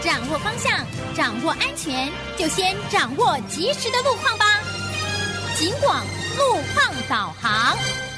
掌握方向，掌握安全，就先掌握及时的路况吧。警广路况导航。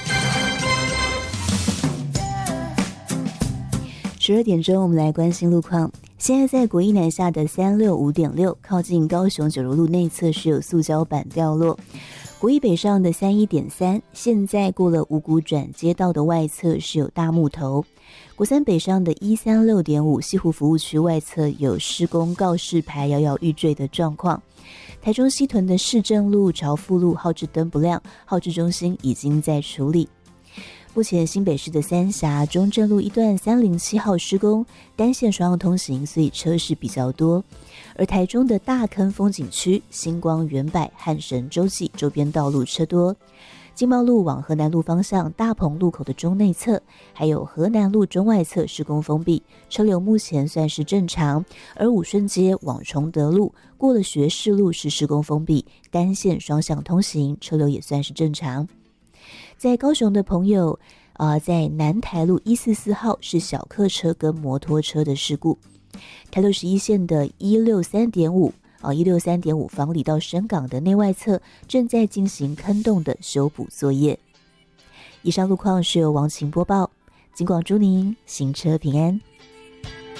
12点钟，我们来关心路况。现在在国一南下的365.6靠近高雄九如路内侧是有塑胶板掉落。国一北上的31.3，现在过了五股转接道的外侧是有大木头。国三北上的136.5，西湖服务区外侧有施工告示牌摇摇欲坠的状况。台中西屯的市政路、朝富路号志灯不亮，号志中心已经在处理。目前新北市的三峡中正路一段307号施工，单线双向通行，所以车是比较多。而台中的大坑风景区、星光远百、汉神洲际周边道路车多。经贸路往河南路方向大鹏路口的中内侧，还有河南路中外侧施工封闭，车流目前算是正常。而武顺街往崇德路过了学士路是施工封闭，单线双向通行，车流也算是正常。在高雄的朋友，在南台路144号是小客车跟摩托车的事故。台61线的163.5房里到深港的内外侧正在进行坑洞的修补作业。以上路况是由王晴播报，警广祝您行车平安。